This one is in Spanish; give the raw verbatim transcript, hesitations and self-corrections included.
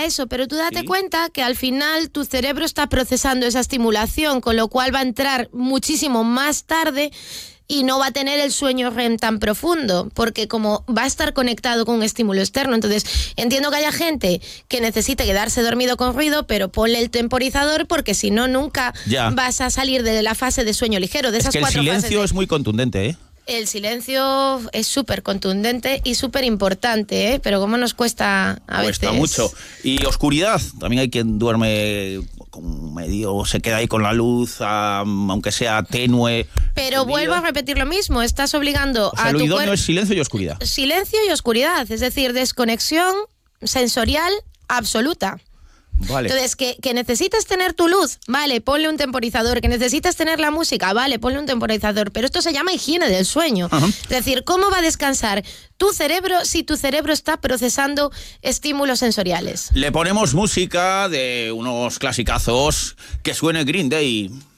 para eso, pero tú date Sí. cuenta que al final tu cerebro está procesando esa estimulación, con lo cual va a entrar muchísimo más tarde y no va a tener el sueño R E M tan profundo, porque como va a estar conectado con un estímulo externo. Entonces, entiendo que haya gente que necesite quedarse dormido con ruido, pero ponle el temporizador, porque si no, nunca Ya. vas a salir de la fase de sueño ligero. De Es esas que el cuatro fases silencio de- es muy contundente, ¿eh? El silencio es súper contundente y súper importante, ¿eh? Pero cómo nos cuesta a Cuesta veces. mucho. Y oscuridad. También hay quien duerme con medio, se queda ahí con la luz, um, aunque sea tenue. Pero encendida. vuelvo a repetir lo mismo, estás obligando O sea, a lo tu idóneo cuerpo... es silencio y oscuridad. Silencio y oscuridad, es decir, desconexión sensorial absoluta. Vale. Entonces, que, que necesitas tener tu luz, vale, ponle un temporizador. Que necesitas tener la música, vale, ponle un temporizador. Pero esto se llama higiene del sueño. Ajá. Es decir, ¿cómo va a descansar tu cerebro si tu cerebro está procesando estímulos sensoriales? Le ponemos música de unos clasicazos, que suene Green Day.